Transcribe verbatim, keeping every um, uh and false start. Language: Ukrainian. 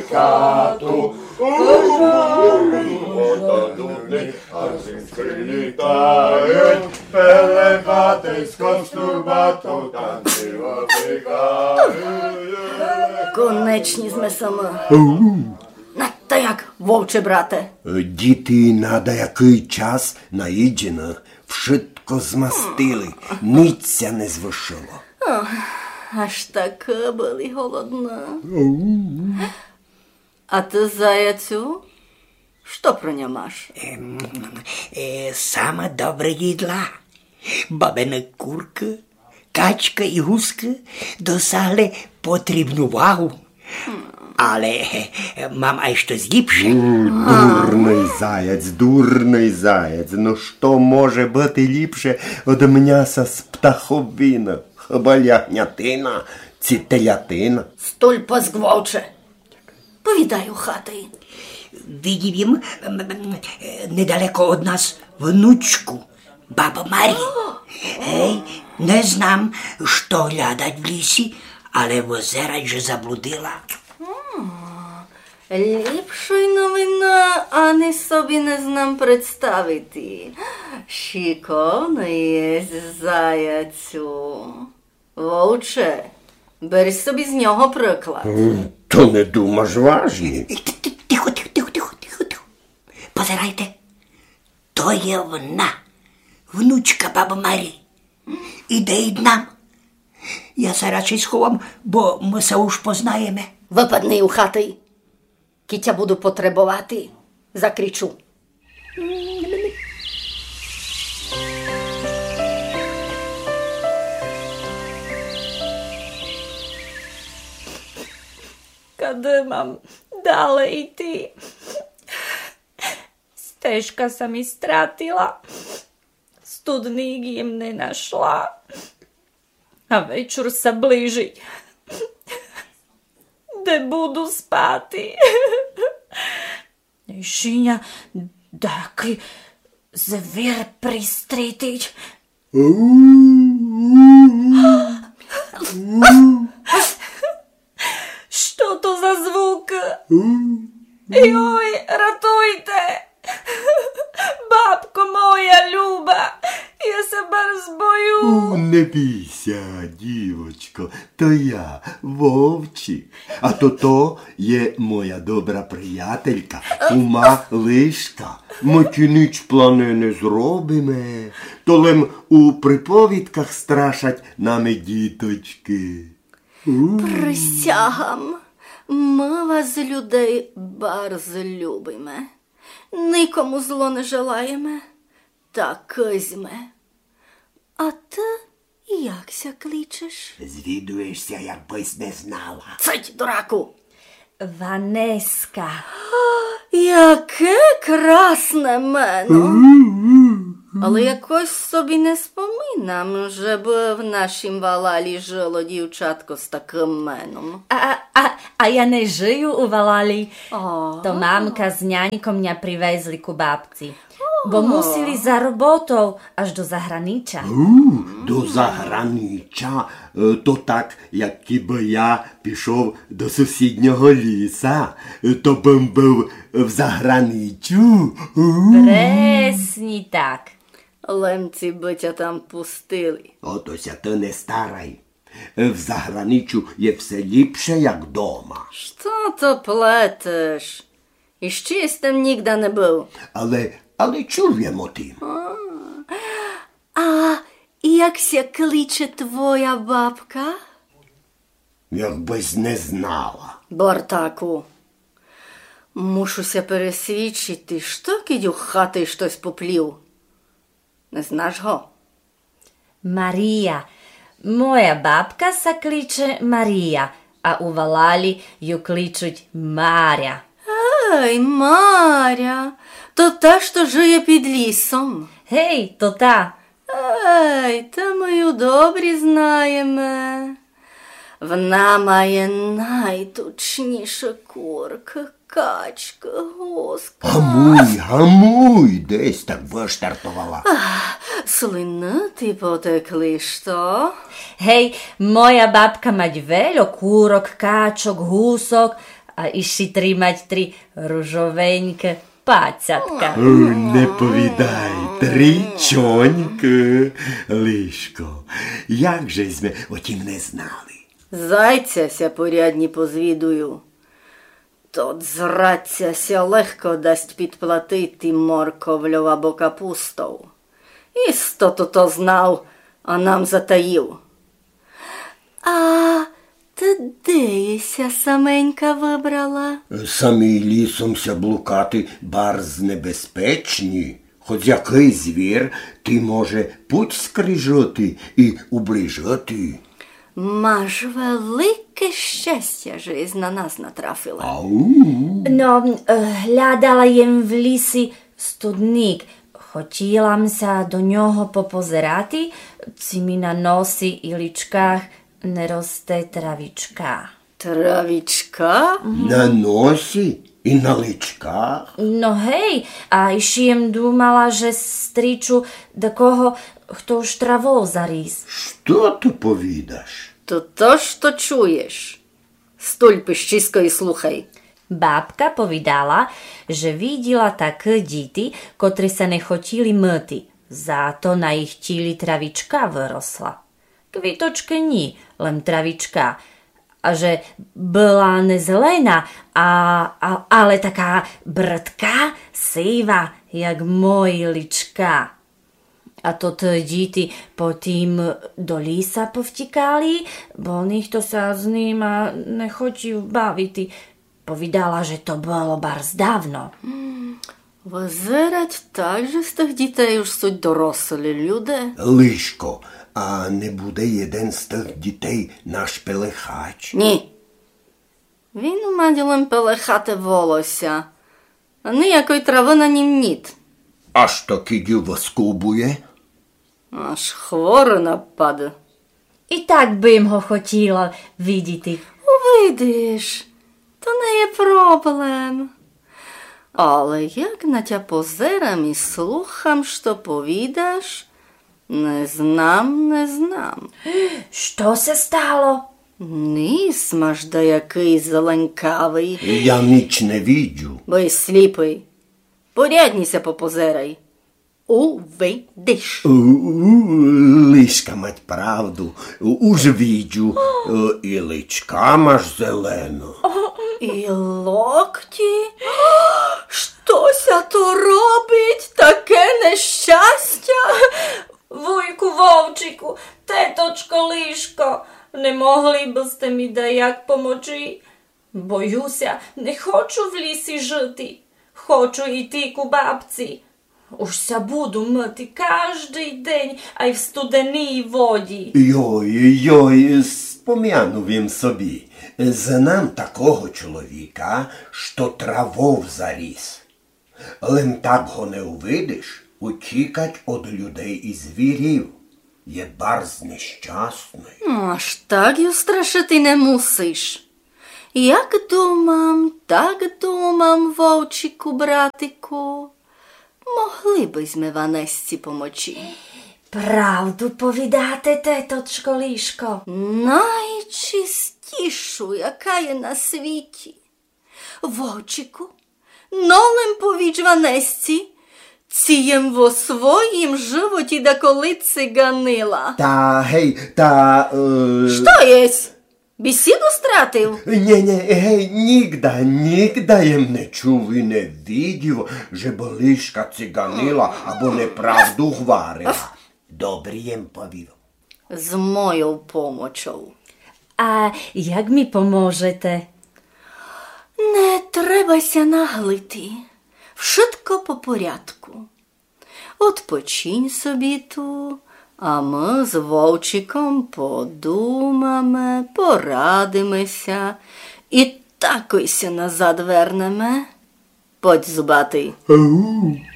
хату, потонуни, а зінки літають, пелехати з костурбату, танці обігають. Конечні з месами. Та як, вовче брате? Діти на деякий час наїджено, вшитко змастили, ниця не звишило. Ох, аж така були голодна. А ти, заяцю, що про нього маєш? Ем, е, саме добре їдла. Бабина курка, качка і гуска досягли потрібну вагу. Але е, мам, а щось ліпше? Дурний заяць, дурний заяць. Ну що може бути ліпше від м'яса з птаховина? Хіба ягнятина, ці телятина? Столь позгвовче. Повідай у хати. Видів їм м, м, недалеко від нас внучку, баба Марію. Гей, не знам, що глядать в лісі, але в озера же заблудила. Ліпшої новина, ані собі не знам представити. Шиковний є заяцю. Вовче, бери собі з нього приклад. То не думаш важні. Тихо, тихо, тихо, тихо, тихо, тихо. Позирайте, то є вона, внучка баби Марії. Іде й нам. Я се радше сховам, бо ми се уж познаємо. Випадни у хати. Кітя буду потребувати. Закричу. Куди мам далі йти? Стежка са mi stratila. Studnik im ne našla. A večer sa bliži. De budu spati. Šinja, dakle, zvir pristritić. Što to za zvuk? Joj, ratujte! Babko moja ljuba, ja se bar zboju. Не бійся, дівочко, то я, Вовчик. А то то є моя добра приятелька, кума Лишка. Ми ті ніч плани не зробимо, то лем у приповідках страшать нами діточки. Присягам, ми вас, людей, барз любимо. Нікому зло не желаємо, так кизьме. А ти якся кличеш? Звідуєшся, якбись не знала. Цить, дураку! Vaneska. Яке красне мено! Але якось собі не споминам, щоб в нашім Валалі жило дівчатко з таким меном. A, a, a ja ne žiju u Valali. O. To mamka s njaňkom mňa privezli ku babci. Bo musili za robotov až do zahraniča. У, до загранича. Е, То так, як кіби я пішов до сусіднього ліса, е, то бим був в заграничу. У. Presni tak. Лемці битя там пустили. Отося ти не старай. Е, В заграничу є все ліпше, як дома. Що то плетеш? І з чистим нігде не був. Але, але чуємо тим. А якся кличе твоя бабка? Якбись не знала. Бартаку, мушуся пересвідчити, що кидю хати щось поплів. Не знаєш го? Marija. Moja babka sa kliče Marija, a u Valali ju kličuć Marja. Ей, Маря, то та, що жиє під лісом. Hej, to ta. Ей, та ми ю добрі знаємо. Вона має найтучніша курка, качка, гуска. Гамуй, гамуй, десь так виштартувала. Слинити потекли, що? Hej, moja babka mać veljo kurok, kačok, husok, a išli trimať tri ružoveňké páťatka. Не повідай, трічоньки, лишко, як же ж ми отім не знали? Зайцяся порядні позвідую. Тот зрадцяся легко дасть підплатити морковлю або капустов. Істоту то знав, а нам затаїв. А ти деєся саменька вибрала? Самі лісомся блукати барз небезпечні. Хоч який звір, ти може путь скрижати і уближати. Маш велике щастя, že із на нас натрafila. Ау. No, hľadala jem v lisi studník. Хотіла sa do ňoho popozerati, ci mi na nosi i ličkách nerosте travička. Травічка? На носі і на личках. No hej, a išijem думала, že striču do koho, хто už travou zaríz. Що ти повідаш? То то ж то чуєш. Стуль пищисько і слухай. Bábka povedala, že videla také deti, ktorí sa nechotili myty. Zato na ich tíli travička vyrosla. Kvitočke ní, len travička. A že bola nezelená, a, a, ale taká brdká, sýva, jak moje lička. A toto deti potom do lísa povtikali, bo nikto sa s ním nechotil baviť. Povedala, že to bolo barz dávno. Визирать так же з тих дітей уж суть дорослі люди. Лишко, а не буде один з тих дітей наш пелехач? Ні. Він умаділим пелехати волосся, а ніякої трави на нім ніт. Аж таки діло скубує? Аж хворий нападе. I tak by im ho хотіла vidіти. Увидиш, то не є проблем. Але як на тя позирам і слухам, що повідаш, не знам, не знам. Що се стало? Ніс маш да який зеленкавий, Я ніч не віджу. бо й сліпий. Порядніся попозирай. Увидиш. Лишка мать правду, уж віджу, і личка маш зелено. І локті? Щося то робить таке нещастя? Vujku Vovčiku, tetočko Liško, ne mogli byste mi dajak pomoći? Bojuся, не хочу в лісі жити, хочу йти ku babci. Уж ся буду мити кожний день, а й в студеній воді. Йой, йой, спом'яну він собі. Знам такого чоловіка, що травов заріс. Лем так го не увидиш, утікать од людей і звірів. Є барз нещасний. Аж так й страшити не мусиш. Як думам, так думам, вовчику, братику. Могли би ми Ванесці помочі. Правду повідати, теточко Лішко? Найчистішу, яка є на світі. Вовчику, нолем повіч Ванесці, цієм во своїм животі да коли циганила. Та, гей, та... Е... Що єсь? Бесіду стратив? Ні-ні, гей, нігда, нігда єм не чув і не видів, že бо лишка циганила або неправду гварила. Добре єм повів. З мою помочou. А як ми поможете? Не требася наглити. Вшитко по порядку. Odpočinь собі ту, а ми з Вовчиком подумаме, порадимося і такойся назад вернеме. Подь, зубатий.